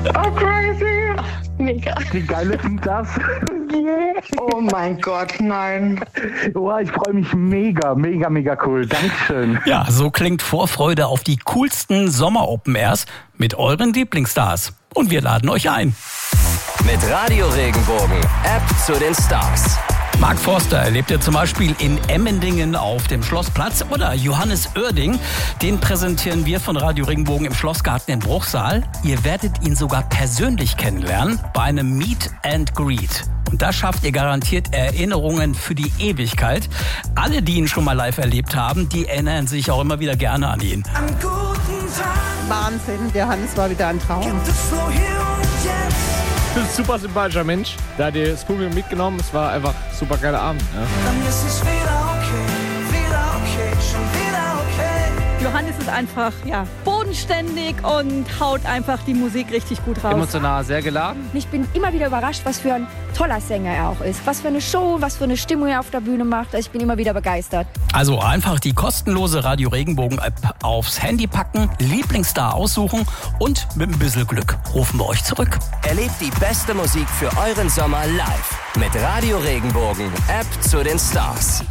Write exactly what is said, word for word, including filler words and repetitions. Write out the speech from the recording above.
Oh, crazy. Mega. Wie geil ist denn das? Yeah. Oh mein Gott, nein. Oh, ich freue mich mega, mega, mega cool. Dankeschön. Ja, so klingt Vorfreude auf die coolsten Sommer-Open-Airs mit euren Lieblingsstars. Und wir laden euch ein. Mit Radio Regenbogen, App zu den Stars. Mark Forster erlebt ihr zum Beispiel in Emmendingen auf dem Schlossplatz oder Johannes Oerding. Den präsentieren wir von Radio Regenbogen im Schlossgarten in Bruchsal. Ihr werdet ihn sogar persönlich kennenlernen bei einem Meet and Greet. Und da schafft ihr garantiert Erinnerungen für die Ewigkeit. Alle, die ihn schon mal live erlebt haben, die erinnern sich auch immer wieder gerne an ihn. Am guten Tag. Wahnsinn, Johannes war wieder ein Traum. Gibt es nur hier und jetzt. Ein super sympathischer Mensch. Da hat das Publikum mitgenommen. Es war einfach ein super geiler Abend. Ja. Dann ist es wieder okay, wieder okay, schon wieder okay. Johannes ist einfach ja, bodenständig und haut einfach die Musik richtig gut raus. Emotional sehr geladen. Ich bin immer wieder überrascht, was für ein toller Sänger er auch ist. Was für eine Show, was für eine Stimmung er auf der Bühne macht. Ich bin immer wieder begeistert. Also einfach die kostenlose Radio Regenbogen-App aufs Handy packen, Lieblingsstar aussuchen und mit ein bisschen Glück rufen wir euch zurück. Erlebt die beste Musik für euren Sommer live mit Radio Regenbogen, App zu den Stars.